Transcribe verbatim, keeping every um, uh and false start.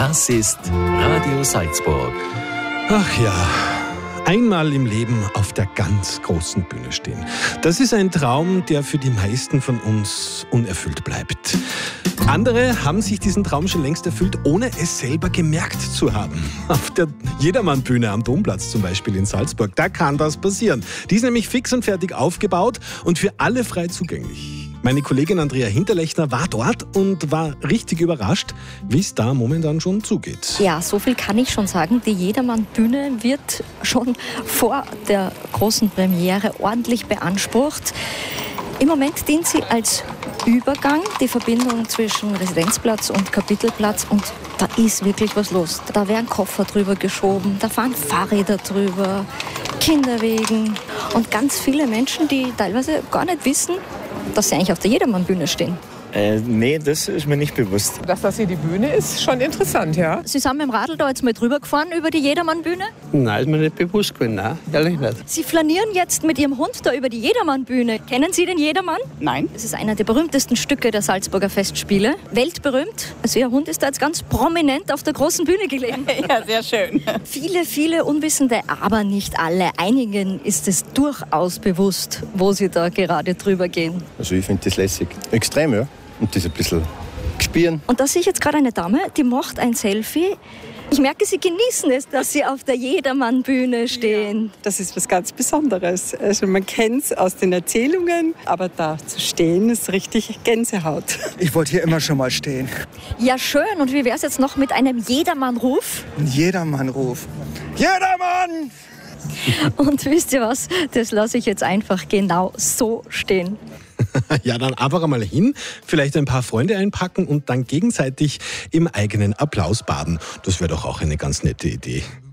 Das ist Radio Salzburg. Ach ja, einmal im Leben auf der ganz großen Bühne stehen. Das ist ein Traum, der für die meisten von uns unerfüllt bleibt. Andere haben sich diesen Traum schon längst erfüllt, ohne es selber gemerkt zu haben. Auf der Jedermann-Bühne am Domplatz zum Beispiel in Salzburg, da kann das passieren. Die ist nämlich fix und fertig aufgebaut und für alle frei zugänglich. Meine Kollegin Andrea Hinterlechner war dort und war richtig überrascht, wie es da momentan schon zugeht. Ja, so viel kann ich schon sagen. Die Jedermann-Bühne wird schon vor der großen Premiere ordentlich beansprucht. Im Moment dient sie als Übergang, die Verbindung zwischen Residenzplatz und Kapitelplatz, und da ist wirklich was los. Da werden Koffer drüber geschoben, da fahren Fahrräder drüber, Kinderwegen und ganz viele Menschen, die teilweise gar nicht wissen, dass sie eigentlich auf der Jedermann-Bühne stehen. Äh, nee, das ist mir nicht bewusst. Dass das hier die Bühne ist, schon interessant, ja. Sie sind mit dem Radl da jetzt mal drüber gefahren über die Jedermann-Bühne? Nein, ist mir nicht bewusst gewesen, nein, ehrlich nicht. Sie flanieren jetzt mit Ihrem Hund da über die Jedermann-Bühne. Kennen Sie den Jedermann? Nein. Das ist einer der berühmtesten Stücke der Salzburger Festspiele. Weltberühmt. Also Ihr Hund ist da jetzt ganz prominent auf der großen Bühne gelegen. Ja, sehr schön. Viele, viele Unwissende, aber nicht alle. Einigen ist es durchaus bewusst, wo sie da gerade drüber gehen. Also ich finde das lässig. Extrem, ja. Und das ein bisschen gespielen. Und da sehe ich jetzt gerade eine Dame, die macht ein Selfie. Ich merke, Sie genießen es, dass Sie auf der Jedermann-Bühne stehen. Ja, das ist was ganz Besonderes. Also man kennt es aus den Erzählungen, aber da zu stehen ist richtig Gänsehaut. Ich wollte hier immer schon mal stehen. Ja, schön. Und wie wäre es jetzt noch mit einem Jedermann-Ruf? Ein Jedermann-Ruf. Jedermann! Und wisst ihr was? Das lasse ich jetzt einfach genau so stehen. Ja, dann einfach einmal hin, vielleicht ein paar Freunde einpacken und dann gegenseitig im eigenen Applaus baden. Das wäre doch auch eine ganz nette Idee.